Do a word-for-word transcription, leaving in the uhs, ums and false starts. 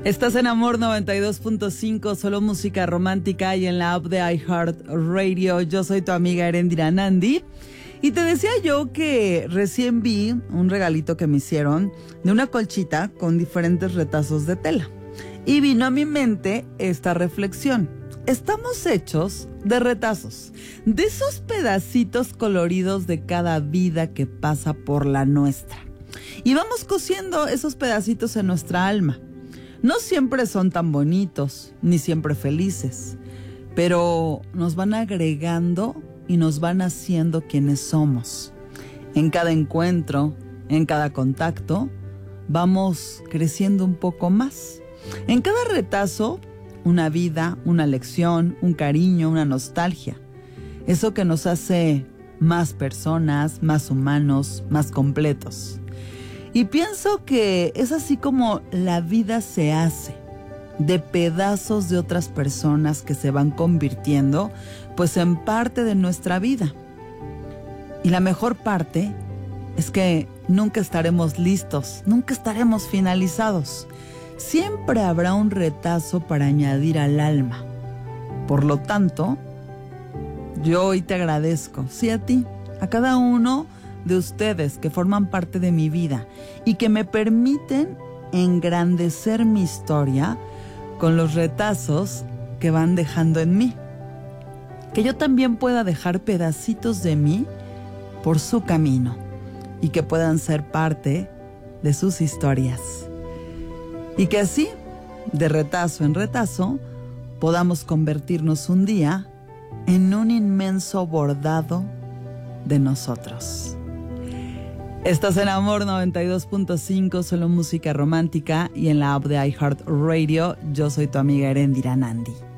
Estás en Amor noventa y dos punto cinco, solo música romántica, y en la app de iHeartRadio. Yo soy tu amiga Erendira Nandi. Y te decía yo que recién vi un regalito que me hicieron de una colchita con diferentes retazos de tela. Y vino a mi mente esta reflexión. Estamos hechos de retazos, de esos pedacitos coloridos de cada vida que pasa por la nuestra. Y vamos cosiendo esos pedacitos en nuestra alma. No siempre son tan bonitos, ni siempre felices, pero nos van agregando y nos van haciendo quienes somos. En cada encuentro, en cada contacto, vamos creciendo un poco más. En cada retazo, una vida, una lección, un cariño, una nostalgia. Eso que nos hace más personas, más humanos, más completos. Y pienso que es así como la vida se hace, de pedazos de otras personas que se van convirtiendo, pues, en parte de nuestra vida. Y la mejor parte es que nunca estaremos listos, nunca estaremos finalizados. Siempre habrá un retazo para añadir al alma. Por lo tanto, yo hoy te agradezco, sí, a ti, a cada uno de ustedes que forman parte de mi vida y que me permiten engrandecer mi historia con los retazos que van dejando en mí. Que yo también pueda dejar pedacitos de mí por su camino y que puedan ser parte de sus historias. Y que así, de retazo en retazo, podamos convertirnos un día en un inmenso bordado de nosotros. Estás en Amor noventa y dos punto cinco, solo música romántica, y en la app de iHeartRadio. Yo soy tu amiga Erendira Nandi.